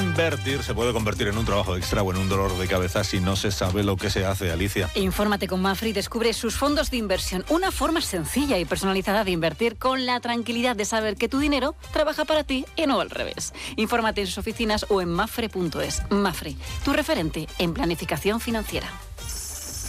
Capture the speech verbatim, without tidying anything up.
Invertir se puede convertir en un trabajo extra o en un dolor de cabeza si no se sabe lo que se hace, Alicia. Infórmate con Mafre y descubre sus fondos de inversión. Una forma sencilla y personalizada de invertir con la tranquilidad de saber que tu dinero trabaja para ti y no al revés. Infórmate en sus oficinas o en mafre punto es. Mafre, tu referente en planificación financiera.